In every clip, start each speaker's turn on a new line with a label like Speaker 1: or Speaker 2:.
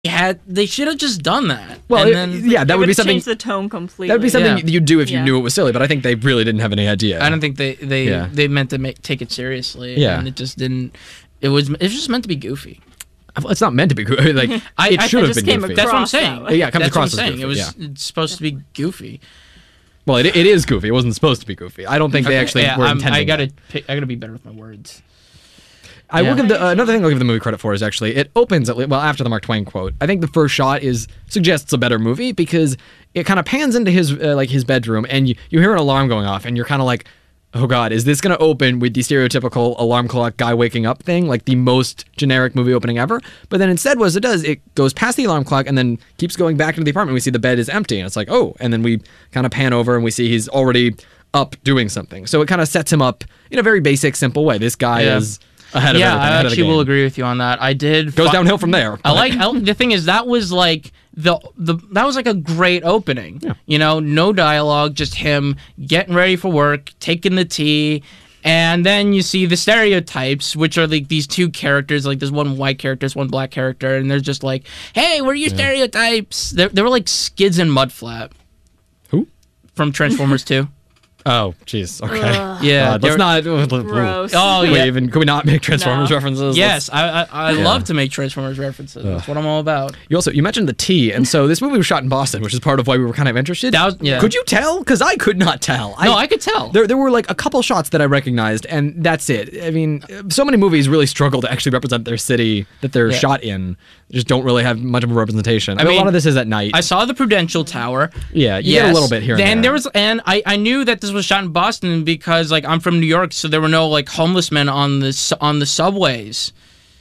Speaker 1: They should have just done that.
Speaker 2: Well, that would be something.
Speaker 3: Change the tone completely.
Speaker 2: That would be something you'd do if you knew it was silly. But I think they really didn't have any idea.
Speaker 1: I don't think they meant to take it seriously.
Speaker 2: Yeah,
Speaker 1: and it just didn't. It was just meant to be goofy.
Speaker 2: It's not meant to be goofy. Like it should have been goofy.
Speaker 1: That's what I'm saying.
Speaker 2: Yeah, it comes across
Speaker 1: as
Speaker 2: goofy.
Speaker 1: It's supposed to be goofy.
Speaker 2: Well, it is goofy. It wasn't supposed to be goofy. I don't think they actually were intending.
Speaker 1: I gotta be better with my words.
Speaker 2: I will give another thing I'll give the movie credit for is actually it opens after the Mark Twain quote. I think the first shot suggests a better movie because it kind of pans into his his bedroom and you hear an alarm going off and you're kind of like, oh god, is this going to open with the stereotypical alarm clock guy waking up thing, like the most generic movie opening ever? But then instead it goes past the alarm clock and then keeps going back into the apartment. We see the bed is empty and it's like, oh, and then we kind of pan over and we see he's already up doing something. So it kind of sets him up in a very basic, simple way. This guy is ahead of everything.
Speaker 1: Yeah, I actually will agree with you on that. I did.
Speaker 2: Goes downhill from there.
Speaker 1: The thing is, that was like that was like a great opening.
Speaker 2: Yeah.
Speaker 1: You know, no dialogue, just him getting ready for work, taking the tea, and then you see the stereotypes, which are like these two characters. Like there's one white character, there's one black character, and they're just like, "Hey, what are your stereotypes?" They were like Skids and Mudflap.
Speaker 2: Who?
Speaker 1: From Transformers 2.
Speaker 2: Oh, jeez. Okay.
Speaker 1: Yeah.
Speaker 2: Let's not.
Speaker 3: Gross.
Speaker 1: Oh, yeah.
Speaker 2: Could we not make Transformers references?
Speaker 1: Yes, I love to make Transformers references. That's what I'm all about.
Speaker 2: You mentioned the tea, and so this movie was shot in Boston, which is part of why we were kind of interested. Could you tell? Because I could not tell.
Speaker 1: I could tell.
Speaker 2: There were like a couple shots that I recognized, and that's it. I mean, so many movies really struggle to actually represent their city that they're shot in. They just don't really have much of a representation. I mean, a lot of this is at night.
Speaker 1: I saw the Prudential Tower.
Speaker 2: Yeah, you get a little bit here and there.
Speaker 1: I knew that this was shot in Boston because like I'm from New York, so there were no like homeless men on the subways.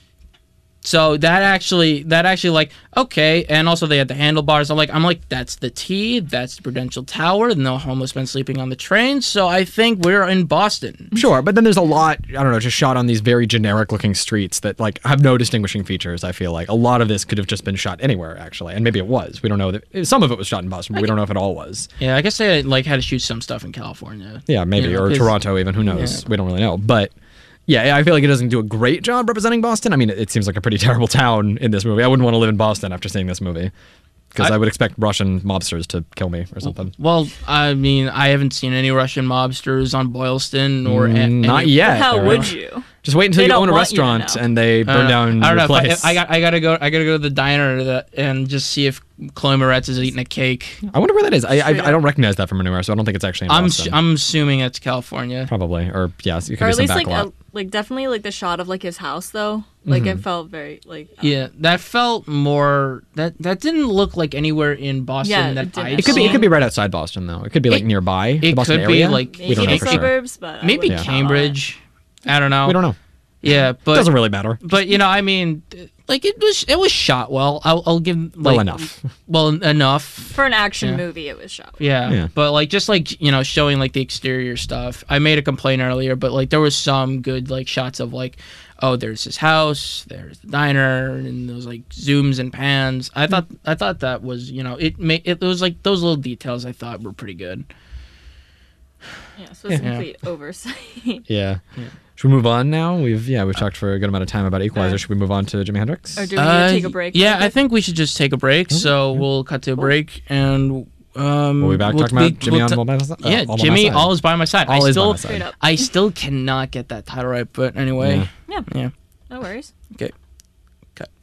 Speaker 1: So that actually like okay, and also they had the handlebars. I'm like that's the T, that's the Prudential Tower. No homeless men sleeping on the train. So I think we're in Boston.
Speaker 2: Sure, but then there's a lot I don't know, just shot on these very generic looking streets that like have no distinguishing features. I feel like a lot of this could have just been shot anywhere actually, and maybe it was. We don't know that some of it was shot in Boston, but we don't know if it all was.
Speaker 1: Yeah, I guess they like had to shoot some stuff in California.
Speaker 2: Yeah, maybe or Toronto even. Who knows? We don't really know, but. Yeah, I feel like it doesn't do a great job representing Boston. I mean, it seems like a pretty terrible town in this movie. I wouldn't want to live in Boston after seeing this movie. Because I would expect Russian mobsters to kill me or something.
Speaker 1: Well, I mean, I haven't seen any Russian mobsters on Boylston or...
Speaker 2: not yet.
Speaker 3: How would you?
Speaker 2: Just wait until you own a restaurant and they burn down your place.
Speaker 1: I gotta go to the diner and just see if Chloe Moretz is eating a cake.
Speaker 2: I wonder where that is. I don't recognize that from anywhere, so I don't think it's actually in Boston.
Speaker 1: I'm assuming it's California.
Speaker 2: Probably. Or, yes, it could
Speaker 3: or
Speaker 2: be
Speaker 3: at
Speaker 2: some
Speaker 3: least
Speaker 2: backlot.
Speaker 3: like definitely like the shot of like his house though. Like it felt very like
Speaker 1: yeah, that felt more that didn't look like anywhere in Boston that I
Speaker 2: It could be right outside Boston though. It could be like nearby the Boston
Speaker 1: could
Speaker 2: area.
Speaker 1: Be like
Speaker 3: we don't know for suburbs, sure. But
Speaker 1: maybe Cambridge. I don't know.
Speaker 2: We don't know.
Speaker 1: Yeah, but
Speaker 2: it doesn't really matter.
Speaker 1: But you know, I mean, like it was shot well. I'll give
Speaker 2: enough.
Speaker 1: Well, enough
Speaker 3: for an action movie. It was shot.
Speaker 1: Yeah, but like just like you know, showing like the exterior stuff. I made a complaint earlier, but like there was some good like shots of like, oh, there's his house, there's the diner, and those like zooms and pans. I thought that was it was like those little details I thought were pretty good.
Speaker 3: Yeah, so it's complete oversight.
Speaker 2: Yeah. Should we move on now? We've talked for a good amount of time about Equalizer. Should we move on to Jimi Hendrix?
Speaker 3: Or do we need to take a break?
Speaker 1: Yeah, I think we should just take a break. So we'll cut to a break and
Speaker 2: we'll be back talking about Jimmy on my side.
Speaker 1: Yeah, Jimmy, all is by my side.
Speaker 2: All is by my side.
Speaker 1: I still cannot get that title right, but anyway.
Speaker 3: Yeah. No worries.
Speaker 1: Okay.